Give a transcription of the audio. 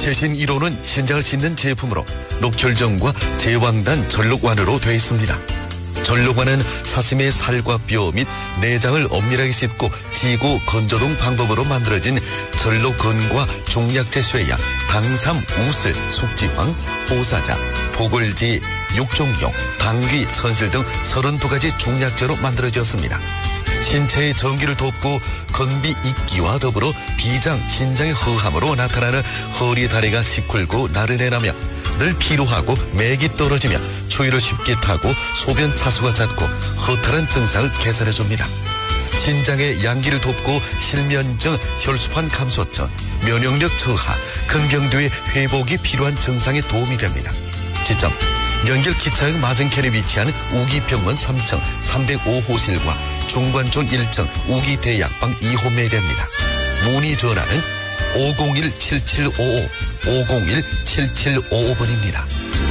최신 1호는 신장을 씻는 제품으로 녹혈정과 제왕단 전록완으로 되어 있습니다. 전록완은 사슴의 살과 뼈 및 내장을 엄밀하게 씻고 지고 건조 등 방법으로 만들어진 전록건과 종약제 쇠약, 당삼, 우슬, 숙지황, 보사자, 보글지, 육종용, 당귀, 선실 등 32가지 종약제로 만들어졌습니다. 신체의 전기를 돕고 건비 있기와 더불어 비장, 신장의 허함으로 나타나는 허리 다리가 시kur고 나른해나며 늘 피로하고 맥이 떨어지며 추위를 쉽게 타고 소변 차수가 잦고 허탈한 증상을 개선해줍니다. 신장의 양기를 돕고 실면증, 혈소판 감소증, 면역력 저하, 근경도의 회복이 필요한 증상에 도움이 됩니다. 지점 연결 기차역 맞은편에 위치한 우기병원 3층 305호실과 중관촌 1층 우기대약방 2호 매대입니다. 문의 전화는 501-7755, 501-7755번입니다.